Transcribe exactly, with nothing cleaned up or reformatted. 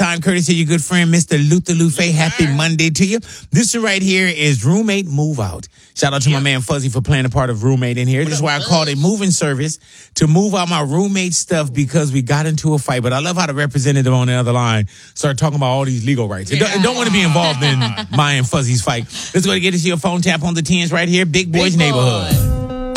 time, courtesy of your good friend, Mister Luther Lufe. Happy Monday to you. This right here is Roommate Move Out. Shout out to my man Fuzzy for playing a part of Roommate in here. This is why I called a moving service to move out my roommate stuff because we got into a fight. But I love how the representative on the other line started talking about all these legal rights. I don't, don't want to be involved in my and Fuzzy's fight. Let's go to get into your phone tap on the tens right here. Big Boys Big Neighborhood. Boy.